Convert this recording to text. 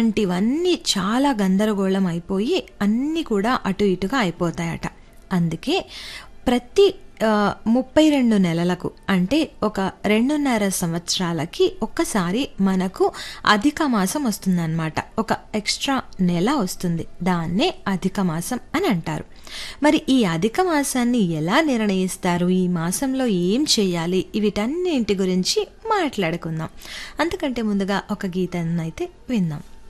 ఇలాంటివన్నీ చాలా గందరగోళం అయిపోయి అన్నీ కూడా అటు ఇటుగా అయిపోతాయట. అందుకే ప్రతి 32 నెలలకు అంటే ఒక 2.5 సంవత్సరాలకి ఒక్కసారి మనకు అధిక మాసం వస్తుందన్నమాట. ఒక ఎక్స్ట్రా నెల వస్తుంది, దాన్నే అధిక మాసం అని అంటారు. మరి ఈ అధిక మాసాన్ని ఎలా నిర్ణయిస్తారు, ఈ మాసంలో ఏం చేయాలి, వీటన్నింటి గురించి మాట్లాడుకుందాం. అంతకంటే ముందుగా ఒక గీతాన్ని అయితే విందాం.